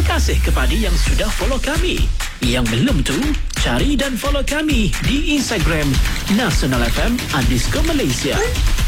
kasih kepada yang sudah follow kami. Yang belum tu, cari dan follow kami di Instagram @nasionalfm_Malaysia.